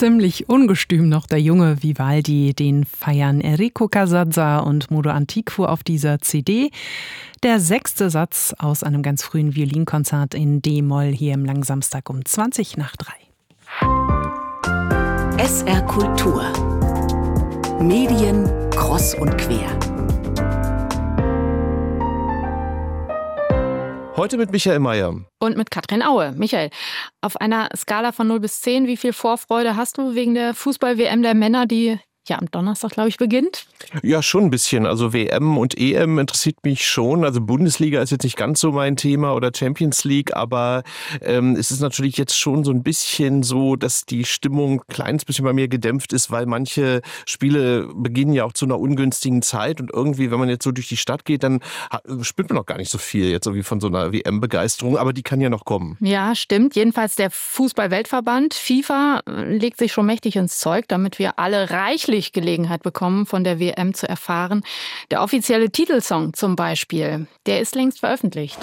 Ziemlich ungestüm noch der junge Vivaldi, den feiern Enrico Casazza und Modo Antiquo auf dieser CD. Der 6. Satz aus einem ganz frühen Violinkonzert in D-Moll hier im Langsamstag um 3:20. SR Kultur. Medien kross und quer. Heute mit Michael Mayer. Und mit Katrin Aue. Michael, auf einer Skala von 0 bis 10, wie viel Vorfreude hast du wegen der Fußball-WM der Männer, die ja am Donnerstag, glaube ich, beginnt? Ja, schon ein bisschen. Also WM und EM interessiert mich schon. Also Bundesliga ist jetzt nicht ganz so mein Thema oder Champions League, aber es ist natürlich jetzt schon so ein bisschen so, dass die Stimmung ein kleines bisschen bei mir gedämpft ist, weil manche Spiele beginnen ja auch zu einer ungünstigen Zeit und irgendwie, wenn man jetzt so durch die Stadt geht, dann spürt man noch gar nicht so viel jetzt irgendwie von so einer WM-Begeisterung, aber die kann ja noch kommen. Ja, stimmt. Jedenfalls der Fußball-Weltverband FIFA legt sich schon mächtig ins Zeug, damit wir alle reichlich Gelegenheit bekommen, von der WM zu erfahren. Der offizielle Titelsong zum Beispiel, der ist längst veröffentlicht.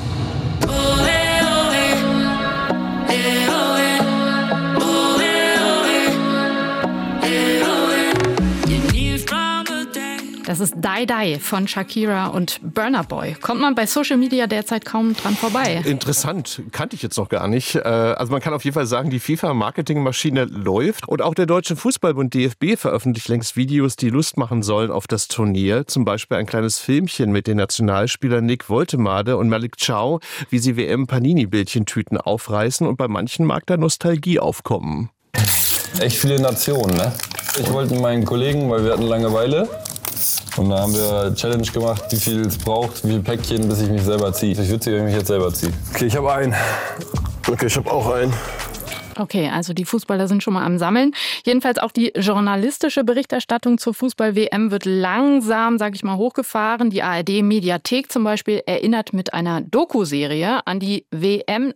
Das ist Die Die von Shakira und Burna Boy. Kommt man bei Social Media derzeit kaum dran vorbei. Interessant, kannte ich jetzt noch gar nicht. Also man kann auf jeden Fall sagen, die FIFA-Marketingmaschine läuft. Und auch der Deutsche Fußballbund DFB veröffentlicht längst Videos, die Lust machen sollen auf das Turnier. Zum Beispiel ein kleines Filmchen mit den Nationalspielern Nick Woltemade und Malik Chow, wie sie WM-Panini-Bildchentüten aufreißen. Und bei manchen mag da Nostalgie aufkommen. Echt viele Nationen, ne? Ich wollte mit meinen Kollegen, weil wir hatten Langeweile. Und da haben wir eine Challenge gemacht, wie viel es braucht, wie viele Päckchen, bis ich mich selber ziehe. Ich würde wenn ich mich jetzt selber ziehe. Okay, ich habe einen. Okay, ich habe auch einen. Okay, also die Fußballer sind schon mal am Sammeln. Jedenfalls auch die journalistische Berichterstattung zur Fußball-WM wird langsam, sage ich mal, hochgefahren. Die ARD-Mediathek zum Beispiel erinnert mit einer Doku-Serie an die WM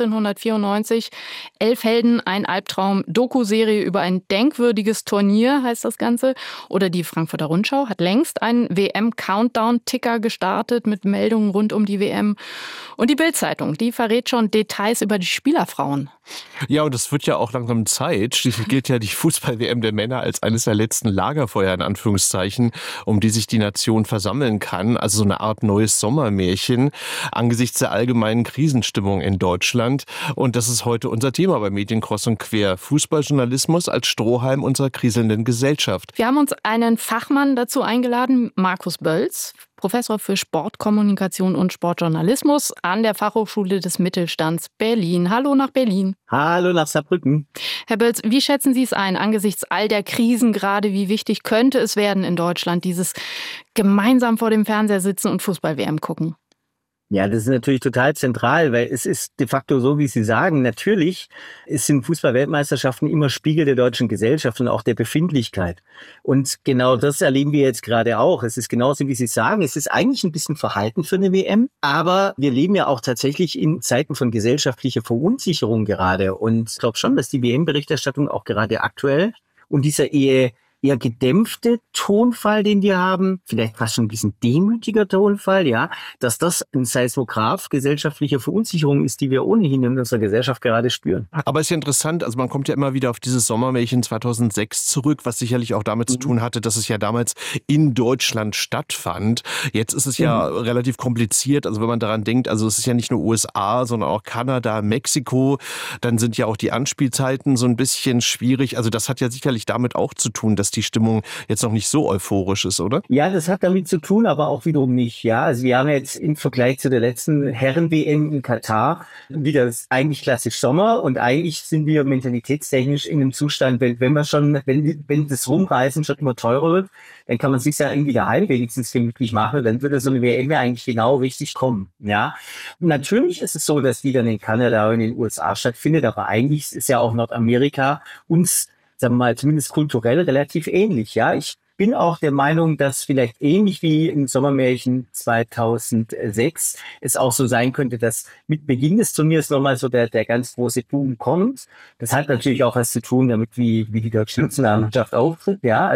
1994. 11 Helden, ein Albtraum. Doku-Serie über ein denkwürdiges Turnier heißt das Ganze. Oder die Frankfurter Rundschau hat längst einen WM-Countdown-Ticker gestartet mit Meldungen rund um die WM. Und die Bild-Zeitung, die verrät schon Details über die Spielerfrauen. Ja, und es wird ja auch langsam Zeit. Schließlich gilt ja die Fußball-WM der Männer als eines der letzten Lagerfeuer, in Anführungszeichen, um die sich die Nation versammeln kann. Also so eine Art neues Sommermärchen angesichts der allgemeinen Krisenstimmung in Deutschland. Und das ist heute unser Thema bei Medien kross und quer. Fußballjournalismus als Strohhalm unserer kriselnden Gesellschaft. Wir haben uns einen Fachmann dazu eingeladen, Markus Bölz, Professor für Sportkommunikation und Sportjournalismus an der Fachhochschule des Mittelstands Berlin. Hallo nach Berlin. Hallo nach Saarbrücken. Herr Bölz, wie schätzen Sie es ein, angesichts all der Krisen gerade, wie wichtig könnte es werden in Deutschland, dieses gemeinsam vor dem Fernseher sitzen und Fußball-WM gucken? Ja, das ist natürlich total zentral, weil es ist de facto so, wie Sie sagen, natürlich sind Fußball-Weltmeisterschaften immer Spiegel der deutschen Gesellschaft und auch der Befindlichkeit. Und genau das erleben wir jetzt gerade auch. Es ist genauso, wie Sie sagen, es ist eigentlich ein bisschen verhalten für eine WM, aber wir leben ja auch tatsächlich in Zeiten von gesellschaftlicher Verunsicherung gerade. Und ich glaube schon, dass die WM-Berichterstattung auch gerade aktuell und dieser eher gedämpfte Tonfall, den wir haben, vielleicht fast schon ein bisschen demütiger Tonfall, ja, dass das ein Seismograph gesellschaftlicher Verunsicherung ist, die wir ohnehin in unserer Gesellschaft gerade spüren. Aber es ist ja interessant, also man kommt ja immer wieder auf dieses Sommermärchen 2006 zurück, was sicherlich auch damit zu tun hatte, dass es ja damals in Deutschland stattfand. Jetzt ist es ja relativ kompliziert, also wenn man daran denkt, also es ist ja nicht nur USA, sondern auch Kanada, Mexiko, dann sind ja auch die Anspielzeiten so ein bisschen schwierig. Also das hat ja sicherlich damit auch zu tun, dass die Stimmung jetzt noch nicht so euphorisch ist, oder? Ja, das hat damit zu tun, aber auch wiederum nicht. Ja, also wir haben jetzt im Vergleich zu der letzten Herren-WM in Katar wieder eigentlich klassisch Sommer und eigentlich sind wir mentalitätstechnisch in einem Zustand, wenn das Rumreisen schon immer teurer wird, dann kann man sich ja irgendwie daheim wenigstens gemütlich machen, dann würde so eine WM ja eigentlich genau richtig kommen. Ja, und natürlich ist es so, dass die dann in Kanada und in den USA stattfindet, aber eigentlich ist ja auch Nordamerika uns, sagen wir mal, zumindest kulturell relativ ähnlich. Ja, ich bin auch der Meinung, dass vielleicht ähnlich wie im Sommermärchen 2006 es auch so sein könnte, dass mit Beginn des Turniers nochmal so der ganz große Boom kommt. Das hat natürlich auch was zu tun damit, wie die deutsche Nationalmannschaft auftritt. Ja, also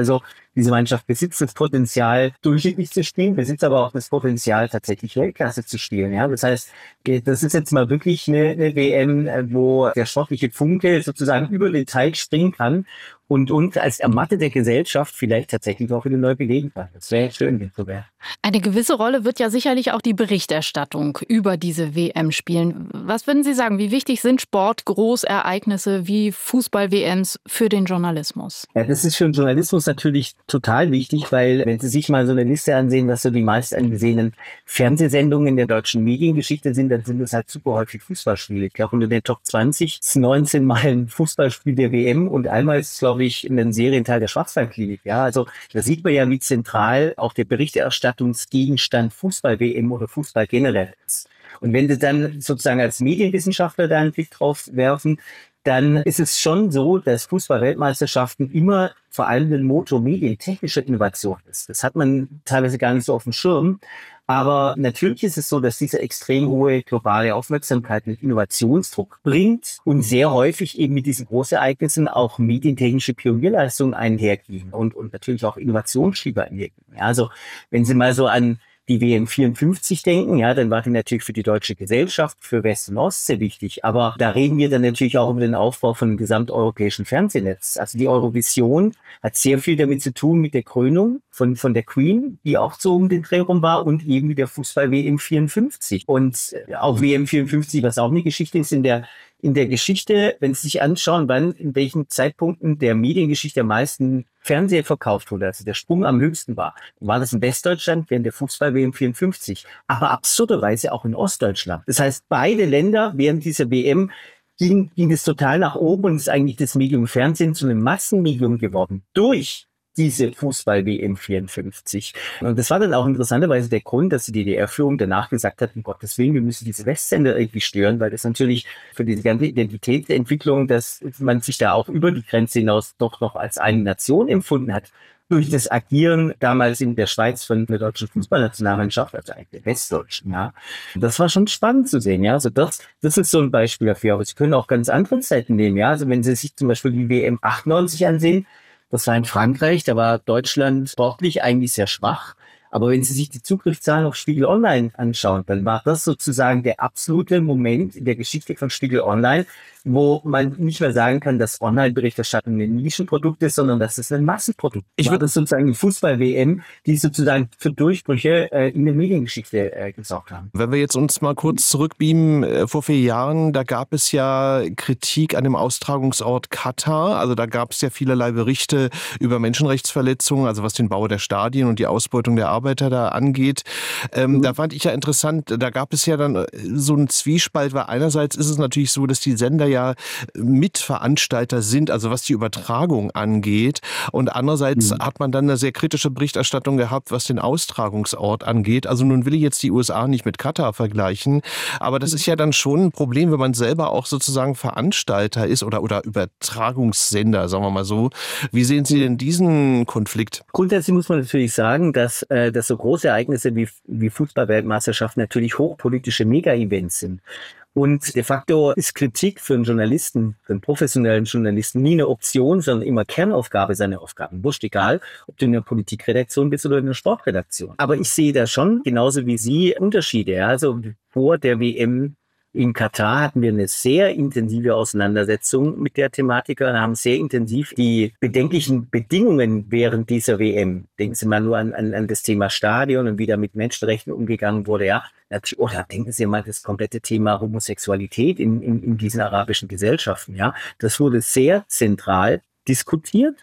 Diese Mannschaft besitzt das Potenzial, durchschnittlich zu spielen, besitzt aber auch das Potenzial, tatsächlich Weltklasse zu spielen. Ja, das heißt, das ist jetzt mal wirklich eine WM, wo der sportliche Funke sozusagen über den Teig springen kann und uns als ermattete Gesellschaft vielleicht tatsächlich auch wieder neu belegen kann. Das wäre schön, wenn es so wäre. Eine gewisse Rolle wird ja sicherlich auch die Berichterstattung über diese WM spielen. Was würden Sie sagen, wie wichtig sind Sportgroßereignisse wie Fußball-WMs für den Journalismus? Ja, das ist für den Journalismus natürlich total wichtig, weil wenn Sie sich mal so eine Liste ansehen, was so die meist angesehenen Fernsehsendungen der deutschen Mediengeschichte sind, dann sind das halt super häufig Fußballspiele. Ich glaube, unter den Top 20 ist 19 Mal ein Fußballspiel der WM und einmal ist, glaube ich, ein Serienteil der Schwarzwaldklinik. Ja, also da sieht man ja, wie zentral auch der Berichterstattungsgegenstand Fußball-WM oder Fußball generell ist. Und wenn Sie dann sozusagen als Medienwissenschaftler da einen Blick drauf werfen, dann ist es schon so, dass Fußball-Weltmeisterschaften immer vor allem ein Motor medientechnischer Innovation ist. Das hat man teilweise gar nicht so auf dem Schirm. Aber natürlich ist es so, dass diese extrem hohe globale Aufmerksamkeit einen Innovationsdruck bringt und sehr häufig eben mit diesen Großereignissen auch medientechnische Pionierleistungen einhergehen und natürlich auch Innovationsschieber einhergehen. Ja, also wenn Sie mal so an die WM 54 denken, ja, dann war die natürlich für die deutsche Gesellschaft, für West und Ost sehr wichtig. Aber da reden wir dann natürlich auch über den Aufbau von einem gesamteuropäischen Fernsehnetz. Also die Eurovision hat sehr viel damit zu tun mit der Krönung von der Queen, die auch so um den Dreh rum war und eben mit der Fußball-WM 54. Und auch WM 54, was auch eine Geschichte ist in der Geschichte, wenn Sie sich anschauen, wann, in welchen Zeitpunkten der Mediengeschichte am meisten Fernseher verkauft wurde, also der Sprung am höchsten war das in Westdeutschland während der Fußball-WM 54, aber absurderweise auch in Ostdeutschland. Das heißt, beide Länder während dieser WM ging es total nach oben und ist eigentlich das Medium Fernsehen zu einem Massenmedium geworden. Durch diese Fußball-WM 54. Und das war dann auch interessanterweise der Grund, dass die DDR-Führung danach gesagt hat, um Gottes Willen, wir müssen diese Westsender irgendwie stören, weil das natürlich für diese ganze Identitätsentwicklung, dass man sich da auch über die Grenze hinaus doch noch als eine Nation empfunden hat, durch das Agieren damals in der Schweiz von der deutschen Fußballnationalmannschaft, also eigentlich der Westdeutschen, ja. Das war schon spannend zu sehen, ja. Also das ist so ein Beispiel dafür. Aber Sie können auch ganz andere Zeiten nehmen, ja. Also wenn Sie sich zum Beispiel die WM 98 ansehen, das war in Frankreich, da war Deutschland sportlich eigentlich sehr schwach. Aber wenn Sie sich die Zugriffszahlen auf Spiegel Online anschauen, dann war das sozusagen der absolute Moment in der Geschichte von Spiegel Online, wo man nicht mehr sagen kann, dass Online-Berichterstattung ein Nischenprodukt ist, sondern dass es ein Massenprodukt ist. Ich würde das sozusagen die Fußball-WM, die sozusagen für Durchbrüche in der Mediengeschichte gesorgt haben. Wenn wir jetzt uns mal kurz zurückbeamen, vor 4 Jahren, da gab es ja Kritik an dem Austragungsort Katar. Also da gab es ja vielerlei Berichte über Menschenrechtsverletzungen, also was den Bau der Stadien und die Ausbeutung der Arbeiter da angeht. Da fand ich ja interessant, da gab es ja dann so einen Zwiespalt, weil einerseits ist es natürlich so, dass die Sender ja Mitveranstalter sind, also was die Übertragung angeht. Und andererseits hat man dann eine sehr kritische Berichterstattung gehabt, was den Austragungsort angeht. Also nun will ich jetzt die USA nicht mit Katar vergleichen, aber das ist ja dann schon ein Problem, wenn man selber auch sozusagen Veranstalter ist oder Übertragungssender, sagen wir mal so. Wie sehen Sie denn diesen Konflikt? Grundsätzlich muss man natürlich sagen, dass so große Ereignisse wie Fußball-Weltmeisterschaften natürlich hochpolitische Mega-Events sind. Und de facto ist Kritik für einen Journalisten, für einen professionellen Journalisten nie eine Option, sondern immer Kernaufgabe seiner Aufgaben. Wurscht egal, ob du in der Politikredaktion bist oder in der Sportredaktion. Aber ich sehe da schon, genauso wie Sie, Unterschiede. Ja? Also vor der WM in Katar hatten wir eine sehr intensive Auseinandersetzung mit der Thematik und haben sehr intensiv die bedenklichen Bedingungen während dieser WM, denken Sie mal nur an das Thema Stadion und wie da mit Menschenrechten umgegangen wurde, ja. Oder denken Sie mal das komplette Thema Homosexualität in diesen arabischen Gesellschaften, ja. Das wurde sehr zentral diskutiert.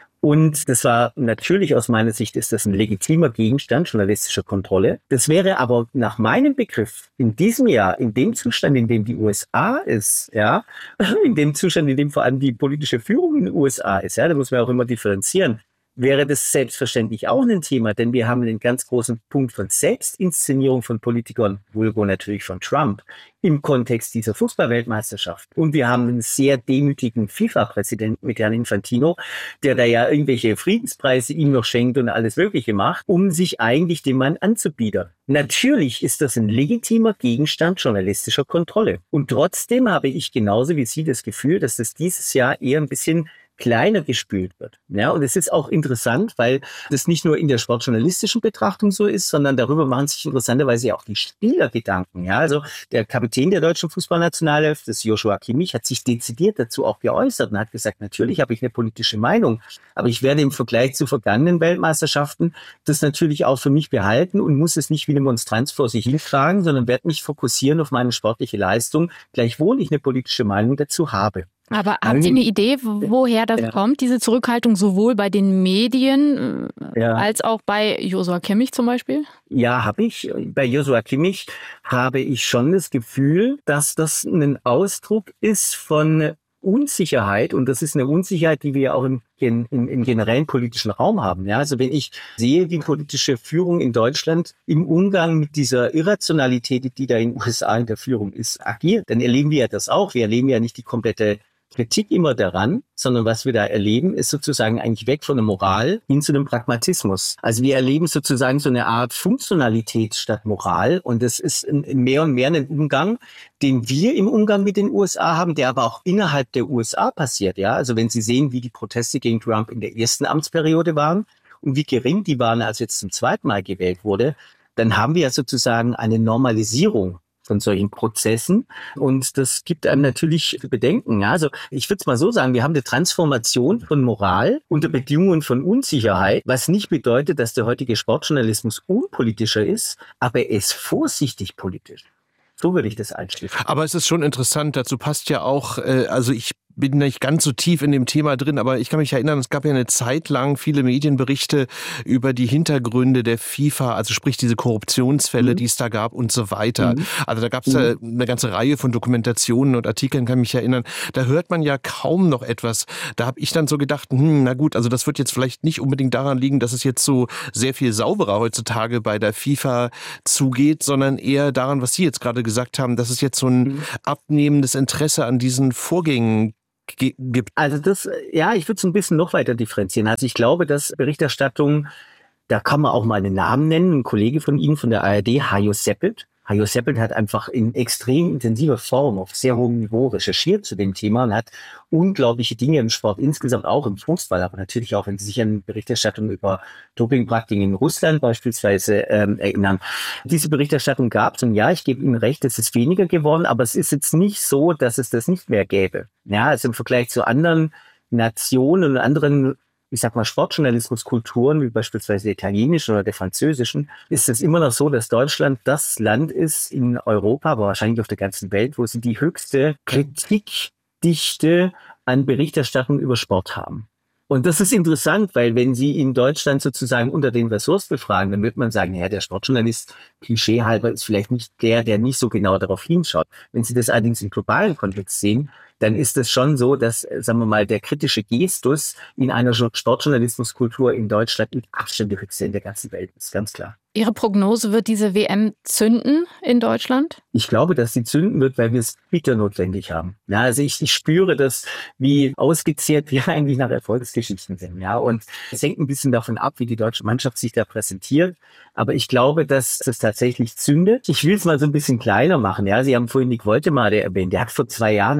Und das war natürlich aus meiner Sicht ist das ein legitimer Gegenstand journalistischer Kontrolle. Das wäre aber nach meinem Begriff in diesem Jahr, in dem Zustand, in dem die USA ist, ja, in dem Zustand, in dem vor allem die politische Führung in den USA ist, ja, da muss man auch immer differenzieren, wäre das selbstverständlich auch ein Thema, denn wir haben einen ganz großen Punkt von Selbstinszenierung von Politikern, vulgo natürlich von Trump, im Kontext dieser Fußball-Weltmeisterschaft. Und wir haben einen sehr demütigen FIFA-Präsidenten mit Herrn Infantino, der da ja irgendwelche Friedenspreise ihm noch schenkt und alles Mögliche macht, um sich eigentlich dem Mann anzubiedern. Natürlich ist das ein legitimer Gegenstand journalistischer Kontrolle. Und trotzdem habe ich genauso wie Sie das Gefühl, dass das dieses Jahr eher ein bisschen kleiner gespült wird. Ja, und es ist auch interessant, weil das nicht nur in der sportjournalistischen Betrachtung so ist, sondern darüber machen sich interessanterweise auch die Spieler Gedanken. Ja, also der Kapitän der deutschen Fußballnationalelf, das Joshua Kimmich, hat sich dezidiert dazu auch geäußert und hat gesagt, natürlich habe ich eine politische Meinung, aber ich werde im Vergleich zu vergangenen Weltmeisterschaften das natürlich auch für mich behalten und muss es nicht wie eine Monstranz vor sich hintragen, sondern werde mich fokussieren auf meine sportliche Leistung, gleichwohl ich eine politische Meinung dazu habe. Aber habt ihr eine Idee, woher das kommt, diese Zurückhaltung sowohl bei den Medien als auch bei Joshua Kimmich zum Beispiel? Ja, habe ich. Bei Joshua Kimmich habe ich schon das Gefühl, dass das ein Ausdruck ist von Unsicherheit. Und das ist eine Unsicherheit, die wir auch im generellen politischen Raum haben. Ja, also wenn ich sehe, wie politische Führung in Deutschland im Umgang mit dieser Irrationalität, die da in den USA in der Führung ist, agiert, dann erleben wir ja das auch. Wir erleben ja nicht die komplette Kritik immer daran, sondern was wir da erleben, ist sozusagen eigentlich weg von der Moral hin zu dem Pragmatismus. Also wir erleben sozusagen so eine Art Funktionalität statt Moral und das ist mehr und mehr ein Umgang, den wir im Umgang mit den USA haben, der aber auch innerhalb der USA passiert. Ja, also wenn Sie sehen, wie die Proteste gegen Trump in der ersten Amtsperiode waren und wie gering die waren, als jetzt zum zweiten Mal gewählt wurde, dann haben wir ja sozusagen eine Normalisierung von solchen Prozessen. Und das gibt einem natürlich Bedenken. Ja, also ich würde es mal so sagen, wir haben eine Transformation von Moral unter Bedingungen von Unsicherheit, was nicht bedeutet, dass der heutige Sportjournalismus unpolitischer ist, aber er ist vorsichtig politisch. So würde ich das einschätzen. Aber es ist schon interessant, dazu passt ja auch, also ich bin nicht ganz so tief in dem Thema drin, aber ich kann mich erinnern, es gab ja eine Zeit lang viele Medienberichte über die Hintergründe der FIFA, also sprich diese Korruptionsfälle, die es da gab und so weiter. Also da gab es eine ganze Reihe von Dokumentationen und Artikeln, kann mich erinnern. Da hört man ja kaum noch etwas. Da habe ich dann so gedacht, na gut, also das wird jetzt vielleicht nicht unbedingt daran liegen, dass es jetzt so sehr viel sauberer heutzutage bei der FIFA zugeht, sondern eher daran, was Sie jetzt gerade gesagt haben, dass es jetzt so ein abnehmendes Interesse an diesen Vorgängen gibt. Also das, ja, ich würde es ein bisschen noch weiter differenzieren. Also ich glaube, dass Berichterstattung, da kann man auch mal einen Namen nennen, ein Kollege von Ihnen von der ARD, Hajo Seppelt. Hajo Seppelt hat einfach in extrem intensiver Form auf sehr hohem Niveau recherchiert zu dem Thema und hat unglaubliche Dinge im Sport insgesamt, auch im Fußball, aber natürlich auch, wenn Sie sich an Berichterstattung über Dopingpraktiken in Russland beispielsweise erinnern. Diese Berichterstattung gab es und ja, ich gebe Ihnen recht, es ist weniger geworden, aber es ist jetzt nicht so, dass es das nicht mehr gäbe. Ja, also im Vergleich zu anderen Nationen und anderen, ich sag mal, Sportjournalismuskulturen, wie beispielsweise der italienischen oder der französischen, ist es immer noch so, dass Deutschland das Land ist in Europa, aber wahrscheinlich auf der ganzen Welt, wo sie die höchste Kritikdichte an Berichterstattung über Sport haben. Und das ist interessant, weil wenn Sie in Deutschland sozusagen unter den Ressorts befragen, dann wird man sagen, ja, der Sportjournalist, klischeehalber, ist vielleicht nicht der nicht so genau darauf hinschaut. Wenn Sie das allerdings im globalen Kontext sehen, dann ist es schon so, dass, sagen wir mal, der kritische Gestus in einer Sportjournalismuskultur in Deutschland mit Abstand der höchste in der ganzen Welt ist, ganz klar. Ihre Prognose, wird diese WM zünden in Deutschland? Ich glaube, dass sie zünden wird, weil wir es bitter notwendig haben. Ja, also ich spüre das, wie ausgezehrt wir eigentlich nach Erfolgsgeschichten sind. Ja, und es hängt ein bisschen davon ab, wie die deutsche Mannschaft sich da präsentiert. Aber ich glaube, dass es tatsächlich zündet. Ich will es mal so ein bisschen kleiner machen. Ja, Sie haben vorhin Nick Woltemade erwähnt. Der hat vor 3 Jahren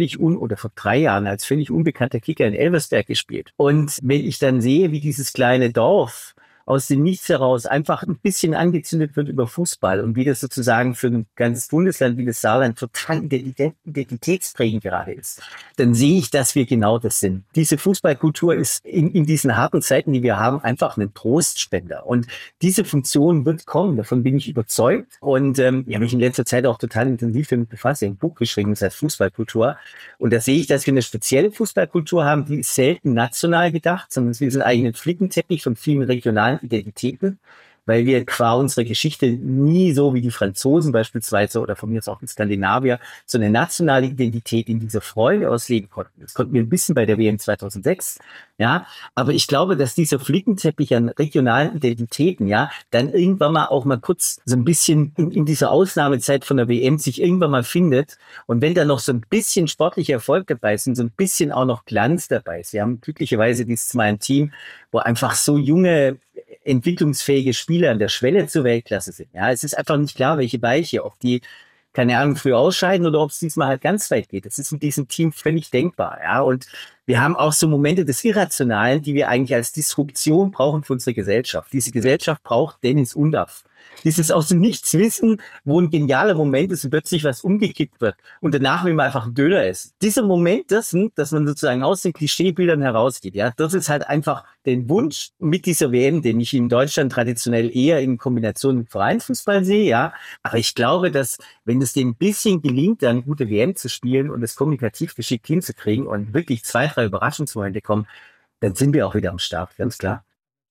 vor 3 Jahren als völlig unbekannter Kicker in Elversberg gespielt. Und wenn ich dann sehe, wie dieses kleine Dorf aus dem Nichts heraus einfach ein bisschen angezündet wird über Fußball und wie das sozusagen für ein ganzes Bundesland wie das Saarland total identitätsprägend gerade ist, dann sehe ich, dass wir genau das sind. Diese Fußballkultur ist in diesen harten Zeiten, die wir haben, einfach ein Trostspender. Und diese Funktion wird kommen, davon bin ich überzeugt. Und ich habe mich in letzter Zeit auch total intensiv damit befasst. Ich habe ein Buch geschrieben, das heißt Fußballkultur. Und da sehe ich, dass wir eine spezielle Fußballkultur haben, die ist selten national gedacht, sondern wir sind eigentlich ein Flickenteppich von vielen regionalen Identitäten, weil wir qua unserer Geschichte nie so wie die Franzosen beispielsweise oder von mir aus auch die Skandinavier so eine nationale Identität in dieser Freude ausleben konnten. Das konnten wir ein bisschen bei der WM 2006, ja, aber ich glaube, dass dieser Flickenteppich an regionalen Identitäten, ja, dann irgendwann mal auch mal kurz so ein bisschen in dieser Ausnahmezeit von der WM sich irgendwann mal findet und wenn da noch so ein bisschen sportlicher Erfolg dabei ist und so ein bisschen auch noch Glanz dabei ist. Wir haben glücklicherweise dieses Mal ein Team, wo einfach so junge, entwicklungsfähige Spieler an der Schwelle zur Weltklasse sind. Ja, es ist einfach nicht klar, welche Weiche, ob die, keine Ahnung, früh ausscheiden oder ob es diesmal halt ganz weit geht. Das ist in diesem Team völlig denkbar. Ja, und wir haben auch so Momente des Irrationalen, die wir eigentlich als Disruption brauchen für unsere Gesellschaft. Diese Gesellschaft braucht Dennis Undaff. Dieses aus dem Nichts wissen, wo ein genialer Moment ist und plötzlich was umgekippt wird und danach will man einfach ein Döner essen. Dieser Moment dessen, dass man sozusagen aus den Klischeebildern herausgeht, ja, das ist halt einfach den Wunsch mit dieser WM, den ich in Deutschland traditionell eher in Kombination mit Vereinsfußball sehe, ja. Aber ich glaube, dass, wenn es dem ein bisschen gelingt, dann gute WM zu spielen und es kommunikativ geschickt hinzukriegen und wirklich 2, 3 Überraschungsmomente kommen, dann sind wir auch wieder am Start, ganz klar.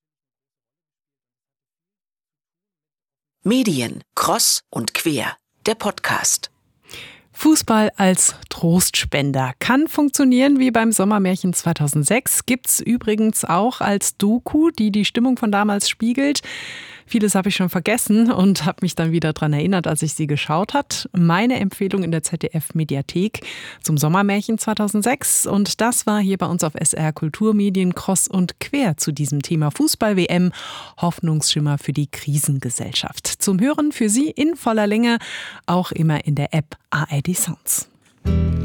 Medien, Cross und Quer, der Podcast. Fußball als Trostspender kann funktionieren wie beim Sommermärchen 2006. Gibt's übrigens auch als Doku, die die Stimmung von damals spiegelt. Vieles habe ich schon vergessen und habe mich dann wieder daran erinnert, als ich sie geschaut habe. Meine Empfehlung in der ZDF-Mediathek zum Sommermärchen 2006. Und das war hier bei uns auf SR Kulturmedien Cross und Quer zu diesem Thema Fußball-WM, Hoffnungsschimmer für die Krisengesellschaft. Zum Hören für Sie in voller Länge, auch immer in der App ARD Sounds.